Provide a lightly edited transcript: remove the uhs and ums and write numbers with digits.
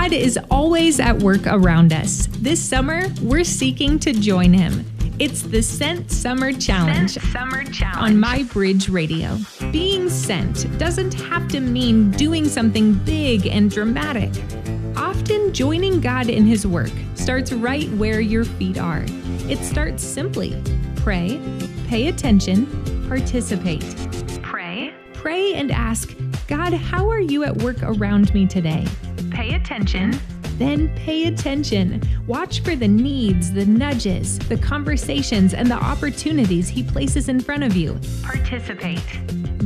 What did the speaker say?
God is always at work around us. This summer, we're seeking to join Him. It's the Sent Summer Challenge on My Bridge Radio. Being sent doesn't have to mean doing something big and dramatic. Often, joining God in His work starts right where your feet are. It starts simply. Pray, pay attention, participate. Pray and ask, God, how are you at work around me today? Pay attention. Then pay attention. Watch for the needs, the nudges, the conversations, and the opportunities He places in front of you. Participate.